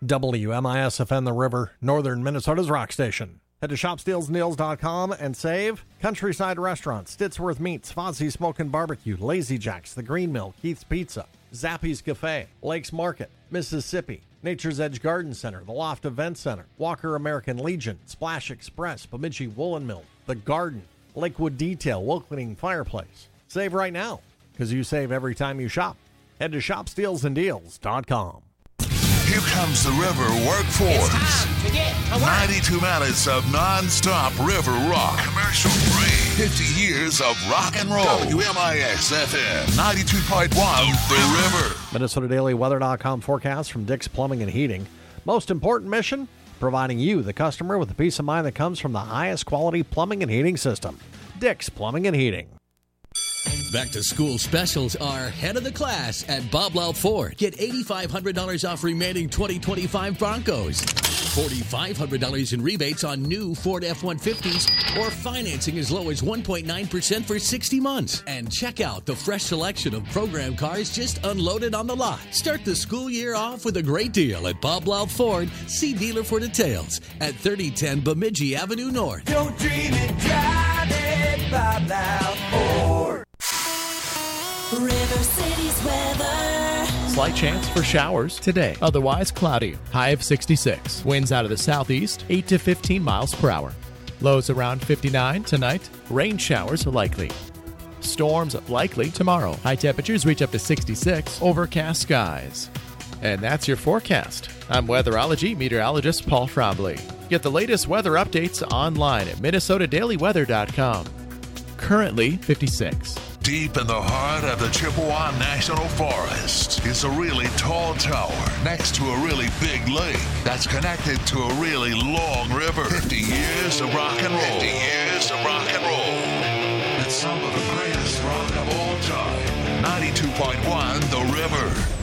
WMISFN The River, northern Minnesota's rock station. Head to shopstealsanddeals.com and save. Countryside Restaurants, Stitsworth Meats, Fozzie Smokin' Barbecue, Lazy Jack's, The Green Mill, Keith's Pizza, Zappy's Cafe, Lakes Market, Mississippi, Nature's Edge Garden Center, The Loft Event Center, Walker American Legion, Splash Express, Bemidji Woolen Mill, The Garden, Lakewood Detail, Wilkening Fireplace. Save right now, because you save every time you shop. Head to shopstealsanddeals.com. Here comes the River Workforce. It's time to get to work. 92 minutes of non-stop river rock. Commercial free. 50 years of rock and roll. WMIX-FM 92.1 The River. MinnesotaDailyWeather.com forecast from Dick's Plumbing and Heating. Most important mission, providing you, the customer, with the peace of mind that comes from the highest quality plumbing and heating system. Dick's Plumbing and Heating. Back to school specials are head of the class at Bob Loud Ford. Get $8,500 off remaining 2025 Broncos, $4,500 in rebates on new Ford F-150s, or financing as low as 1.9% for 60 months. And check out the fresh selection of program cars just unloaded on the lot. Start the school year off with a great deal at Bob Loud Ford. See dealer for details at 3010 Bemidji Avenue North. Don't dream it, drive it, Bob Loud Ford. River City's weather. Slight chance for showers today. Otherwise cloudy. High of 66. Winds out of the southeast, 8 to 15 miles per hour. Lows around 59 tonight. Rain showers likely. Storms likely tomorrow. High temperatures reach up to 66. Overcast skies. And that's your forecast. I'm weatherology meteorologist Paul Frombly. Get the latest weather updates online at MinnesotaDailyWeather.com. Currently 56. Deep in the heart of the Chippewa National Forest is a really tall tower next to a really big lake that's connected to a really long river. 50 years of rock and roll. 50 years of rock and roll. It's some of the greatest rock of all time. 92.1 The River.